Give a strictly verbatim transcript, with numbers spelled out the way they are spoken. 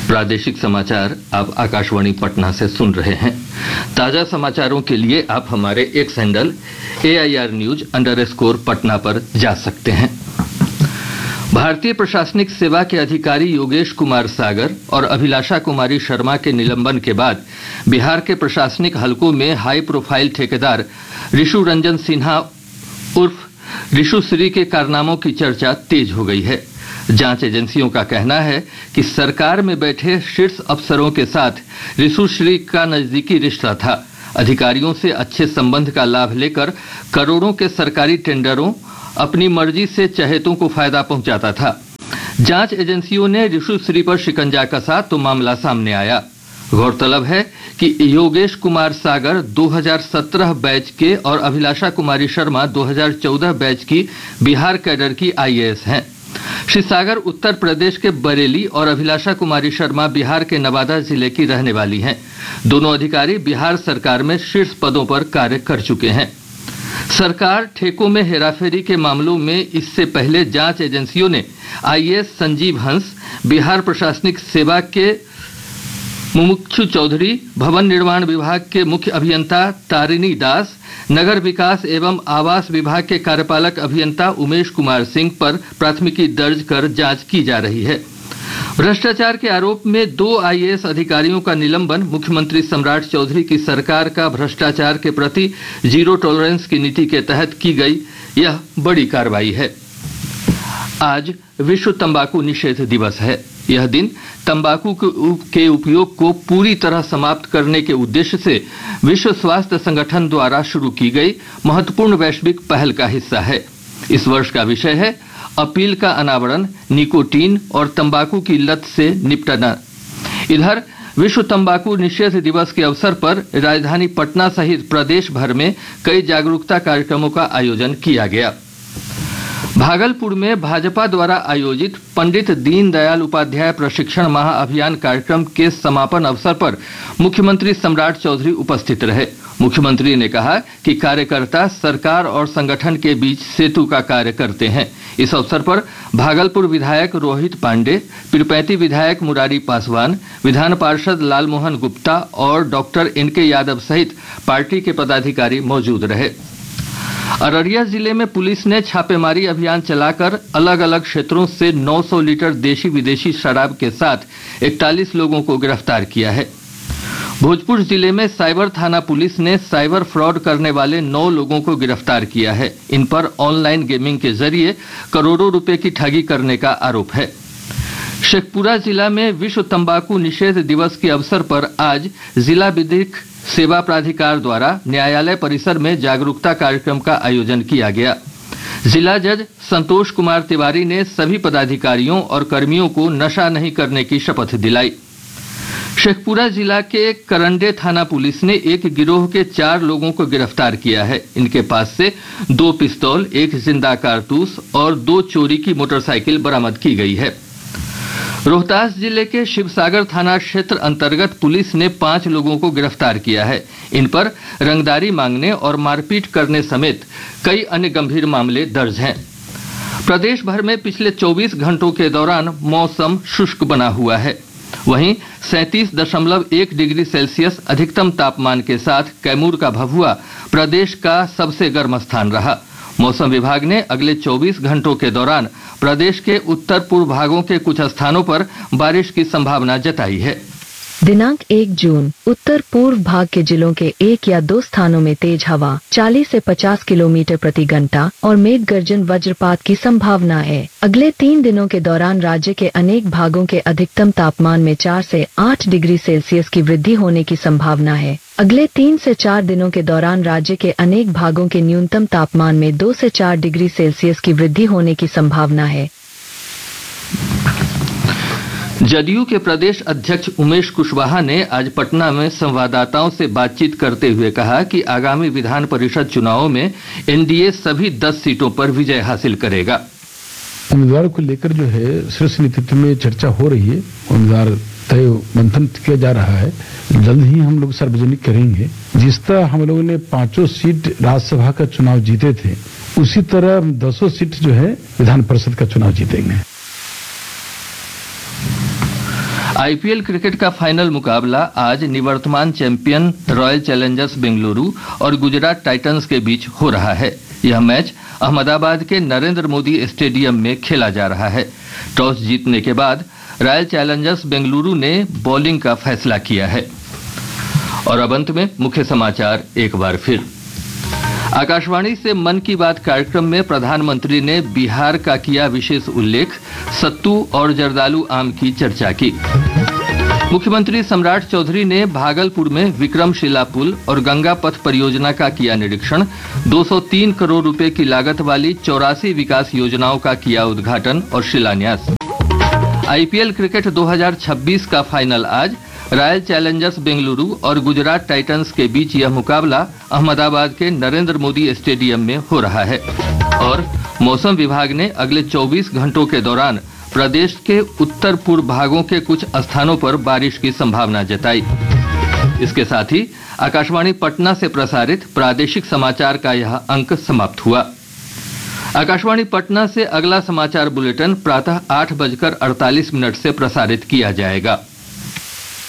प्रादेशिक समाचार आप आकाशवाणी पटना से सुन रहे हैं। ताजा समाचारों के लिए आप हमारे x handle A I R news under score Patna पर जा सकते हैं। भारतीय प्रशासनिक सेवा के अधिकारी योगेश कुमार सागर और अभिलाषा कुमारी शर्मा के निलंबन के बाद बिहार के प्रशासनिक हलकों में हाई प्रोफाइल ठेकेदार ऋषु रंजन सिन्हा उर्फ ऋषु श्री के कारनामों की चर्चा तेज हो गई है। जांच एजेंसियों का कहना है कि सरकार में बैठे शीर्ष अफसरों के साथ ऋषु श्री का नजदीकी रिश्ता था। अधिकारियों से अच्छे संबंध का लाभ लेकर करोड़ों के सरकारी टेंडरों अपनी मर्जी से चहेतों को फायदा पहुंचाता था। जांच एजेंसियों ने ऋषु श्री पर शिकंजा कसा तो मामला सामने आया। गौरतलब है कि योगेश कुमार सागर दो हज़ार सत्रह बैच के और अभिलाषा कुमारी शर्मा दो हज़ार चौदह बैच की बिहार कैडर की आई ए एस हैं। श्री सागर उत्तर प्रदेश के बरेली और अभिलाषा कुमारी शर्मा बिहार के नवादा जिले की रहने वाली हैं। दोनों अधिकारी बिहार सरकार में शीर्ष पदों पर कार्य कर चुके हैं। सरकार ठेकों में हेराफेरी के मामलों में इससे पहले जांच एजेंसियों ने आई ए एस संजीव हंस, बिहार प्रशासनिक सेवा के मुमुक्षु चौधरी, भवन निर्माण विभाग के मुख्य अभियंता तारिणी दास, नगर विकास एवं आवास विभाग के कार्यपालक अभियंता उमेश कुमार सिंह पर प्राथमिकी दर्ज कर जांच की जा रही है। भ्रष्टाचार के आरोप में दो आई ए एस अधिकारियों का निलंबन मुख्यमंत्री सम्राट चौधरी की सरकार का भ्रष्टाचार के प्रति जीरो टॉलरेंस की नीति के तहत की गई यह बड़ी कार्रवाई है। आज विश्व तंबाकू निषेध दिवस है। यह दिन तंबाकू के उपयोग को पूरी तरह समाप्त करने के उद्देश्य से विश्व स्वास्थ्य संगठन द्वारा शुरू की गई महत्वपूर्ण वैश्विक पहल का हिस्सा है। इस वर्ष का विषय है अपील का अनावरण, निकोटीन और तंबाकू की लत से निपटना। इधर विश्व तंबाकू निषेध दिवस के अवसर पर राजधानी पटना सहित प्रदेश भर में कई जागरूकता कार्यक्रमों का आयोजन किया गया। भागलपुर में भाजपा द्वारा आयोजित पंडित दीनदयाल उपाध्याय प्रशिक्षण महाअभियान कार्यक्रम के समापन अवसर पर मुख्यमंत्री सम्राट चौधरी उपस्थित रहे। मुख्यमंत्री ने कहा कि कार्यकर्ता सरकार और संगठन के बीच सेतु का कार्य करते हैं। इस अवसर पर भागलपुर विधायक रोहित पांडे, पीरपैंती विधायक मुरारी पासवान, विधान पार्षद लालमोहन गुप्ता और डॉक्टर एन के यादव सहित पार्टी के पदाधिकारी मौजूद रहे। अररिया जिले में पुलिस ने छापेमारी अभियान चलाकर अलग अलग क्षेत्रों से नौ सौ लीटर देशी विदेशी शराब के साथ इकतालीस लोगों को गिरफ्तार किया है। भोजपुर जिले में साइबर थाना पुलिस ने साइबर फ्रॉड करने वाले नौ लोगों को गिरफ्तार किया है। इन पर ऑनलाइन गेमिंग के जरिए करोड़ों रुपए की ठगी करने का आरोप है। शेखपुरा जिला में विश्व तंबाकू निषेध दिवस के अवसर पर आज जिला विधिक सेवा प्राधिकार द्वारा न्यायालय परिसर में जागरूकता कार्यक्रम का आयोजन किया गया। जिला जज संतोष कुमार तिवारी ने सभी पदाधिकारियों और कर्मियों को नशा नहीं करने की शपथ दिलाई। शेखपुरा जिला के करंडे थाना पुलिस ने एक गिरोह के चार लोगों को गिरफ्तार किया है। इनके पास से दो पिस्तौल, एक जिंदा कारतूस और दो चोरी की मोटरसाइकिल बरामद की गई है। रोहतास जिले के शिवसागर थाना क्षेत्र अंतर्गत पुलिस ने पांच लोगों को गिरफ्तार किया है। इन पर रंगदारी मांगने और मारपीट करने समेत कई अन्य गंभीर मामले दर्ज हैं। प्रदेश भर में पिछले चौबीस घंटों के दौरान मौसम शुष्क बना हुआ है। वहीं सैंतीस दशमलव एक डिग्री सेल्सियस अधिकतम तापमान के साथ कैमूर का भभुआ प्रदेश का सबसे गर्म स्थान रहा। मौसम विभाग ने अगले चौबीस घंटों के दौरान प्रदेश के उत्तर पूर्व भागों के कुछ स्थानों पर बारिश की संभावना जताई है। दिनांक एक जून उत्तर पूर्व भाग के जिलों के एक या दो स्थानों में तेज हवा चालीस से पचास किलोमीटर प्रति घंटा और मेघ गर्जन वज्रपात की संभावना है। अगले तीन दिनों के दौरान राज्य के अनेक भागों के अधिकतम तापमान में चार से आठ डिग्री सेल्सियस की वृद्धि होने की संभावना है। अगले तीन से चार दिनों के दौरान राज्य के अनेक भागों के न्यूनतम तापमान में दो से चार डिग्री सेल्सियस की वृद्धि होने की संभावना है। जदयू के प्रदेश अध्यक्ष उमेश कुशवाहा ने आज पटना में संवाददाताओं से बातचीत करते हुए कहा कि आगामी विधान परिषद चुनावों में एन डी ए सभी दस सीटों पर विजय हासिल करेगा। उम्मीदवारों को लेकर जो है शीर्ष नेतृत्व में चर्चा हो रही है, उम्मीदवार तय मंथन किया जा रहा है। जल्द ही हम लोग सार्वजनिक करेंगे। जिस तरह हम लोगों ने पांचों सीट राज्यसभा का चुनाव जीते थे, उसी तरह दसों सीट जो है विधान परिषद का चुनाव जीतेंगे। आईपीएल क्रिकेट का फाइनल मुकाबला आज निवर्तमान चैंपियन रॉयल चैलेंजर्स बेंगलुरु और गुजरात टाइटंस के बीच हो रहा है। यह मैच अहमदाबाद के नरेंद्र मोदी स्टेडियम में खेला जा रहा है। टॉस जीतने के बाद रॉयल चैलेंजर्स बेंगलुरु ने बॉलिंग का फैसला किया है। और अब अंत में मुख्य समाचार एक बार फिर। आकाशवाणी से मन की बात कार्यक्रम में प्रधानमंत्री ने बिहार का किया विशेष उल्लेख, सत्तू और जर्दालू आम की चर्चा की। मुख्यमंत्री सम्राट चौधरी ने भागलपुर में विक्रमशिला पुल और गंगा पथ परियोजना का किया निरीक्षण। दो सौ तीन करोड़ रुपए की लागत वाली चौरासी विकास योजनाओं का किया उद्घाटन और शिलान्यास। आईपीएल क्रिकेट दो हज़ार छब्बीस का फाइनल आज रॉयल चैलेंजर्स बेंगलुरु और गुजरात टाइटंस के बीच यह मुकाबला अहमदाबाद के नरेंद्र मोदी स्टेडियम में हो रहा है। और मौसम विभाग ने अगले चौबीस घंटों के दौरान प्रदेश के उत्तर पूर्व भागों के कुछ स्थानों पर बारिश की संभावना जताई। इसके साथ ही आकाशवाणी पटना से प्रसारित प्रादेशिक समाचार का यह अंक समाप्त हुआ। आकाशवाणी पटना से अगला समाचार बुलेटिन प्रातः आठ बजकर अड़तालीस मिनट से प्रसारित किया जाएगा।